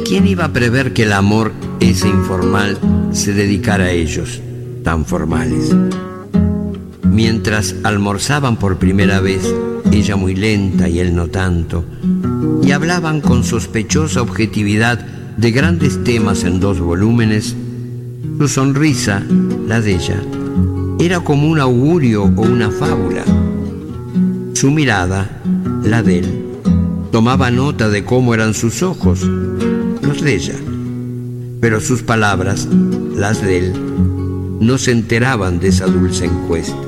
¿Quién iba a prever que el amor, ese informal, se dedicara a ellos, tan formales? Mientras almorzaban por primera vez, ella muy lenta y él no tanto, y hablaban con sospechosa objetividad de grandes temas en 2 volúmenes, su sonrisa, la de ella, era como un augurio o una fábula. Su mirada, la de él, tomaba nota de cómo eran sus ojos, los de ella, pero sus palabras, las de él, no se enteraban de esa dulce encuesta.